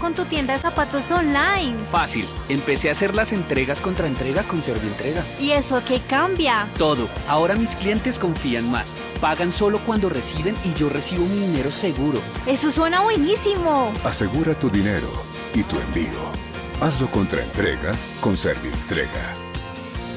con tu tienda de zapatos online? Fácil, empecé a hacer las entregas contra entrega con Servientrega. ¿Y eso qué cambia? Todo, ahora mis clientes confían más. Pagan solo cuando reciben y yo recibo mi dinero seguro. ¡Eso suena buenísimo! Asegura tu dinero y tu envío. Hazlo contra entrega con Servientrega.